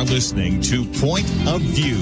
are listening to Point of View.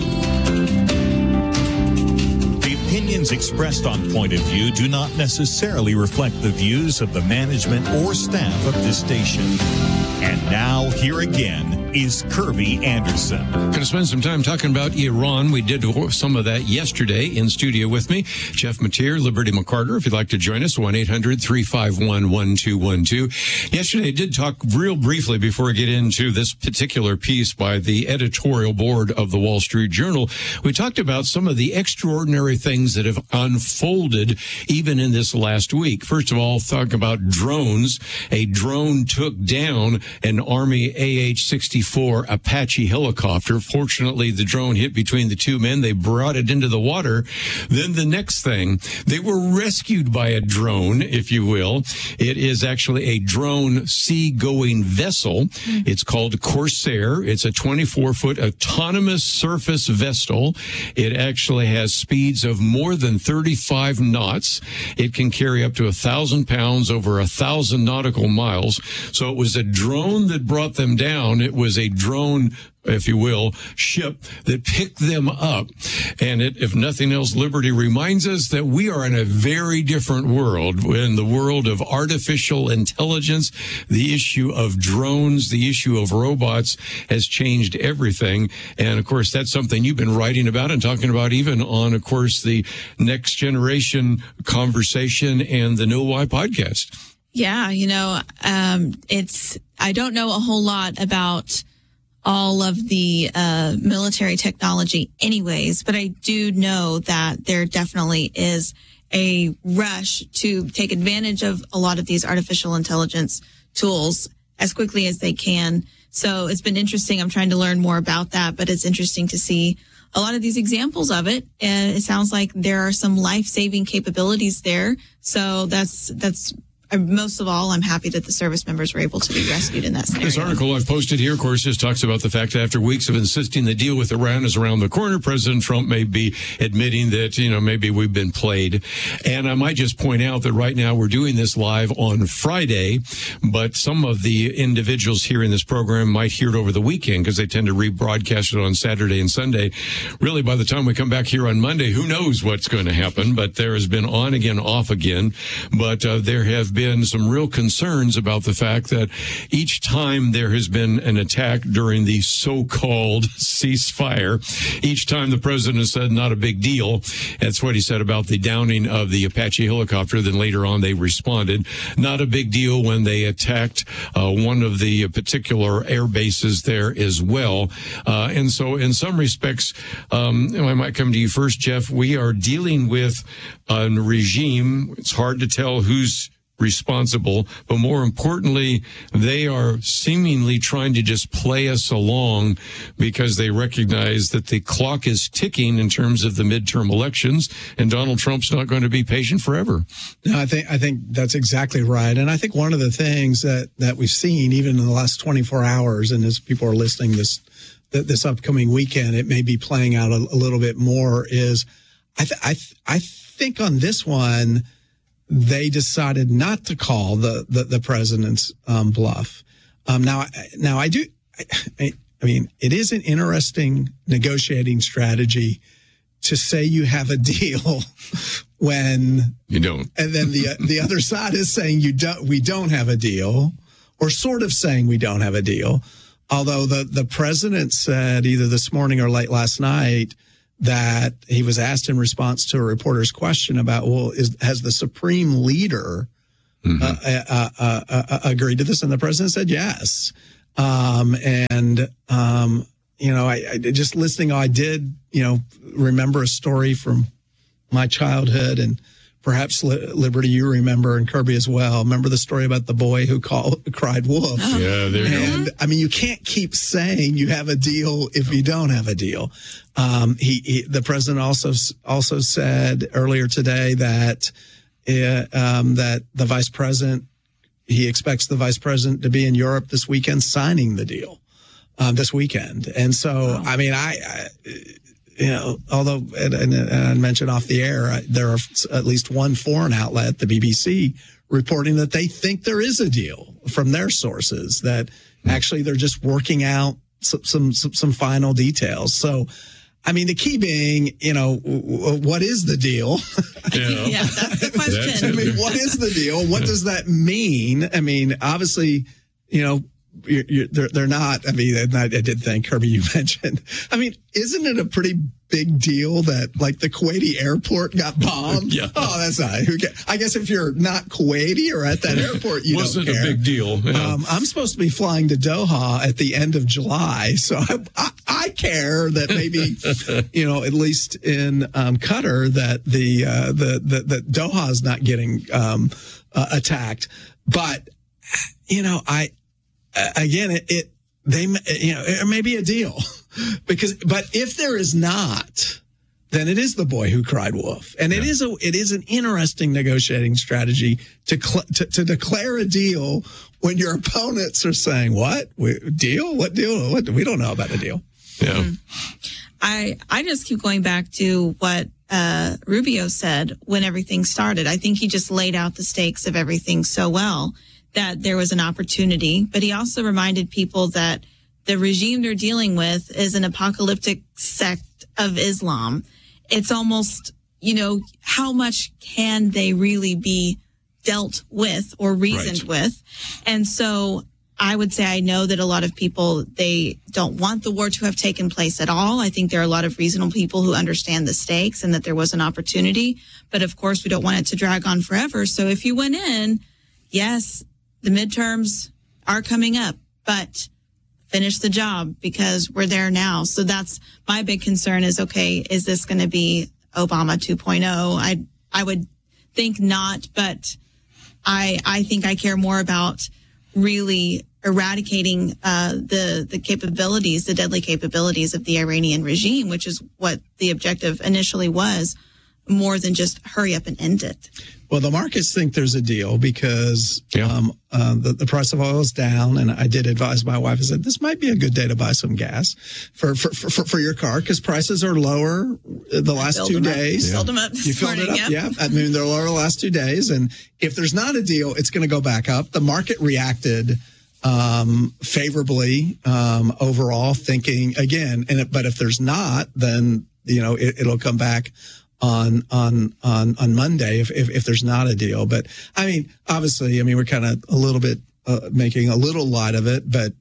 The opinions expressed on Point of View do not necessarily reflect the views of the management or staff of this station. And now, here again is Kirby Anderson. Going to spend some time talking about Iran. We did some of that yesterday. In studio with me, Jeff Mateer, Liberty McCarter. If you'd like to join us, 1-800-351-1212. Yesterday, I did talk real briefly before I get into this particular piece by the editorial board of the Wall Street Journal. We talked about some of the extraordinary things that have unfolded even in this last week. First of all, talk about drones. A drone took down an Army AH-64 Apache helicopter. Fortunately, the drone hit between the two men. They brought it into the water. Then the next thing, they were rescued by a drone, if you will. It is actually a drone sea-going vessel. It's called Corsair. It's a 24-foot autonomous surface vessel. It actually has speeds of more than 35 knots. It can carry up to 1,000 pounds over 1,000 nautical miles. So it was a drone that brought them down. It was a drone, if you will, ship that picked them up. And it, if nothing else, Liberty reminds us that we are in a very different world. In the world of artificial intelligence, the issue of drones, the issue of robots has changed everything. And of course, that's something you've been writing about and talking about even on, of course, the Next Generation Conversation and the Know Why podcast. Yeah, I don't know a whole lot about all of the military technology anyways, but I do know that there definitely is a rush to take advantage of a lot of these artificial intelligence tools as quickly as they can. So it's been interesting. I'm trying to learn more about that, but it's interesting to see a lot of these examples of it. And it sounds like there are some life-saving capabilities there. So that's most of all, I'm happy that the service members were able to be rescued in that scenario. This article I've posted here, of course, just talks about the fact that after weeks of insisting the deal with Iran is around the corner, President Trump may be admitting that, maybe we've been played. And I might just point out that right now we're doing this live on Friday, but some of the individuals here in this program might hear it over the weekend because they tend to rebroadcast it on Saturday and Sunday. Really, by the time we come back here on Monday, who knows what's going to happen, but there has been on again, off again. But there have been some real concerns about the fact that each time there has been an attack during the so-called ceasefire, each time the president said not a big deal. That's what he said about the downing of the Apache helicopter. Then later on they responded, not a big deal when they attacked one of the particular air bases there as well. And so in some respects, I might come to you first, Jeff. We are dealing with a regime. It's hard to tell who's responsible, but more importantly, they are seemingly trying to just play us along because they recognize that the clock is ticking in terms of the midterm elections, and Donald Trump's not going to be patient forever. No, I think that's exactly right. And I think one of the things that we've seen even in the last 24 hours, and as people are listening this upcoming weekend, it may be playing out a little bit more, is I think on this one, they decided not to call the president's bluff. Now I mean, it is an interesting negotiating strategy to say you have a deal when you don't, and then the other side is saying we don't have a deal, or sort of saying we don't have a deal. Although the president said either this morning or late last night that he was asked in response to a reporter's question about, has the supreme leader agreed to this? And the president said yes. I just listening, I did, remember a story from my childhood, and perhaps Liberty, you remember, and Kirby as well. Remember the story about the boy who cried wolf? Oh. Yeah, there you go. I mean, you can't keep saying you have a deal if you don't have a deal. The president also said earlier today that the vice president, he expects the vice president to be in Europe this weekend signing the deal this weekend. And so, wow. I mean, although, and I mentioned off the air, there are at least one foreign outlet, the BBC, reporting that they think there is a deal from their sources, that actually they're just working out some final details. So, I mean, the key being, what is the deal? Yeah, that's the question. I mean, what is the deal? What does that mean? I mean, obviously, they're not. I mean, I did think, Kirby, you mentioned. I mean, isn't it a pretty big deal that like the Kuwaiti airport got bombed? Yeah. Oh, that's not. I guess if you're not Kuwaiti or at that airport, you wasn't don't care. a big deal. Yeah. I'm supposed to be flying to Doha at the end of July, so I care that maybe at least in Qatar that the Doha is not getting attacked, but it may be a deal but if there is not, then it is the boy who cried wolf, and it is an interesting negotiating strategy to declare a deal when your opponents are saying, what deal? What deal? What, we don't know about a deal. Yeah. I just keep going back to what Rubio said when everything started. I think he just laid out the stakes of everything so well that there was an opportunity, but he also reminded people that the regime they're dealing with is an apocalyptic sect of Islam. It's almost, how much can they really be dealt with or reasoned with? And so I would say I know that a lot of people, they don't want the war to have taken place at all. I think there are a lot of reasonable people who understand the stakes and that there was an opportunity. But of course, we don't want it to drag on forever. So if you went in, yes, the midterms are coming up, but finish the job because we're there now. So that's my big concern is, okay, is this going to be Obama 2.0? I would think not, but I think I care more about really eradicating the capabilities, the deadly capabilities of the Iranian regime, which is what the objective initially was, more than just hurry up and end it. Well, the markets think there's a deal because the price of oil is down, and I did advise my wife. I said this might be a good day to buy some gas for your car because prices are lower the last 2 days. Filled them up. You filled it up, yeah. I mean, they're lower the last 2 days, and if there's not a deal, it's going to go back up. The market reacted favorably overall, thinking again, but if there's not, then it'll come back on Monday if there's not a deal. But I mean, obviously, we're kind of a little bit making a little light of it. But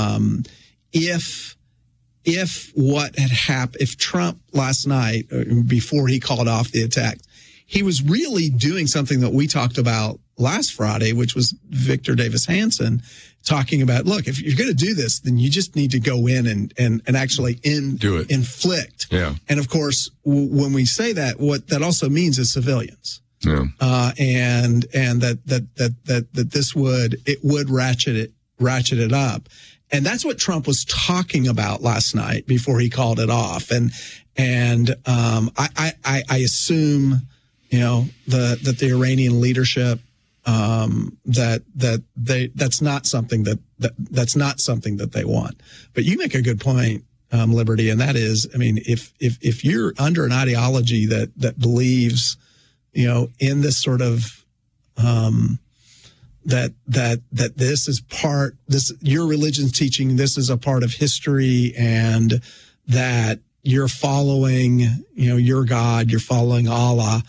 if what had happened, if Trump last night, before he called off the attack, he was really doing something that we talked about last Friday, which was Victor Davis Hanson talking about, look, if you're going to do this, then you just need to go in and actually inflict. Yeah. And of course, when we say that, what that also means is civilians. Yeah. And that this would ratchet it up. And that's what Trump was talking about last night before he called it off. And I assume, that the Iranian leadership, that's not something that's not something that they want. But you make a good point, Liberty, and that is, if you're under an ideology that believes, in this sort of that this is your religion's teaching, this is a part of history, and that you're following, your God, you're following Allah.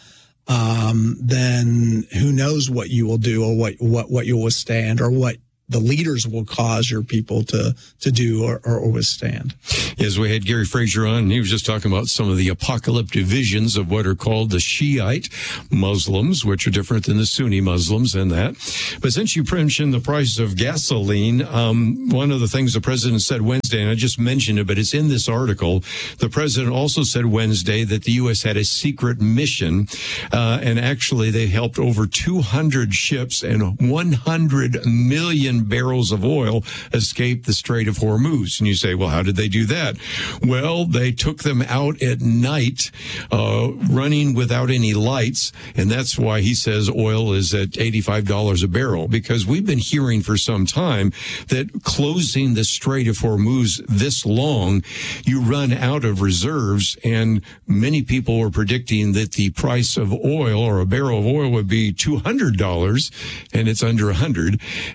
Then who knows what you will do or what you'll withstand or what the leaders will cause your people to do or withstand. As we had Gary Frazier on, he was just talking about some of the apocalyptic visions of what are called the Shiite Muslims, which are different than the Sunni Muslims and that. But since you mentioned the price of gasoline, one of the things the president said Wednesday, and I just mentioned it, but it's in this article, the president also said Wednesday that the U.S. had a secret mission, and actually they helped over 200 ships and 100 million barrels of oil escape the Strait of Hormuz. And you say, well, how did they do that? Well, they took them out at night, running without any lights. And that's why he says oil is at $85 a barrel, because we've been hearing for some time that closing the Strait of Hormuz this long, you run out of reserves. And many people were predicting that the price of oil or a barrel of oil would be $200, and it's under $100. And part of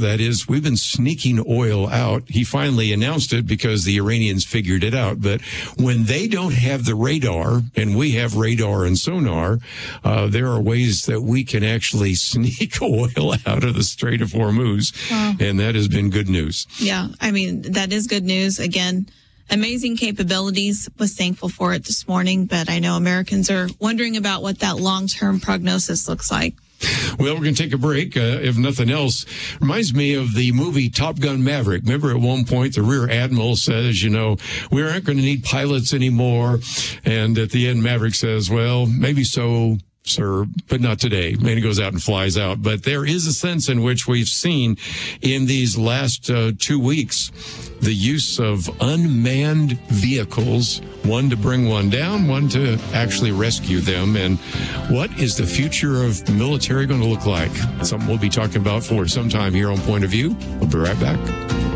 that is we've been sneaking oil out. He finally announced it because the Iranians figured it out. But when they don't have the radar and we have radar and sonar, there are ways that we can actually sneak oil out of the Strait of Hormuz. Wow. And that has been good news. Yeah, I mean, that is good news. Again, amazing capabilities. Was thankful for it this morning, but I know Americans are wondering about what that long-term prognosis looks like. Well, we're going to take a break. If nothing else, reminds me of the movie Top Gun Maverick. Remember at one point the rear admiral says, we aren't going to need pilots anymore. And at the end, Maverick says, well, maybe so, sir, but not today. And he goes out and flies out. But there is a sense in which we've seen in these last 2 weeks the use of unmanned vehicles, one to bring one down, one to actually rescue them. And what is the future of military going to look like? Something we'll be talking about for some time here on Point of View. We'll be right back.